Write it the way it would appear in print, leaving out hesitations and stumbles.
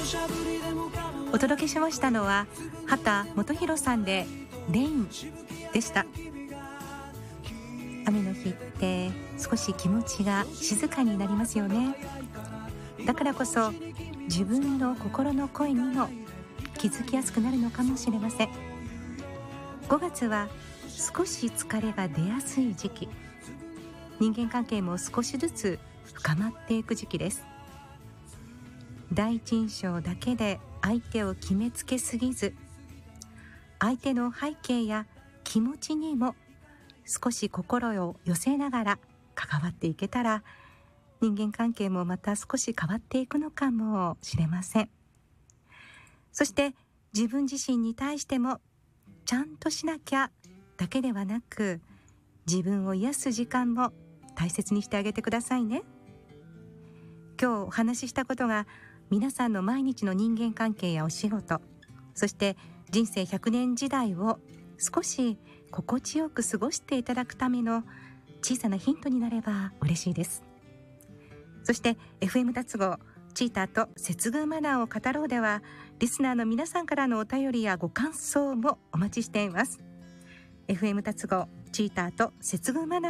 お届けしましたのは畑基博さんでレインでした。雨の日って少し気持ちが静かになりますよね。だからこそ自分の心の声にも気づきやすくなるのかもしれません。5月は少し疲れが出やすい時期、人間関係も少しずつ深まっていく時期です。第一印象だけで相手を決めつけすぎず、相手の背景や気持ちにも少し心を寄せながら関わっていけたら、人間関係もまた少し変わっていくのかもしれません。そして自分自身に対してもちゃんとしなきゃだけではなく、自分を癒す時間も大切にしてあげてくださいね。今日お話ししたことが皆さんの毎日の人間関係やお仕事、そして人生100年時代を少し心地よく過ごしていただくための小さなヒントになれば嬉しいです。そして FM 達合チーターと接遇マナーを語ろうでは、リスナーの皆さんからのお便りやご感想もお待ちしています。FM 達合チーターと接遇マナー